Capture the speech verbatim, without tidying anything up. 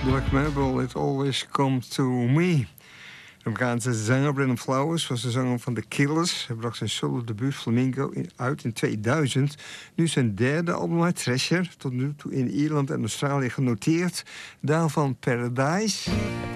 Black Marble, It Always Comes to Me. De Amerikaanse zanger Brandon Flowers was de zanger van The Killers. Hij bracht zijn solo-debuut Flamingo in, uit in tweeduizend. Nu zijn derde album uit, Treasure. Tot nu toe in Ierland en Australië genoteerd. Daarvan Paradise.